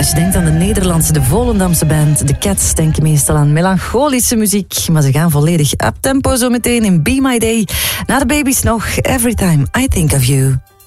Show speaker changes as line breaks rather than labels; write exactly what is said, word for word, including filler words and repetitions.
Als je denkt aan de Nederlandse, de Volendamse band The Cats, denk je meestal aan melancholische muziek. Maar ze gaan volledig up-tempo zo meteen in Be My Day. Na de Babies nog Every Time I Think of You.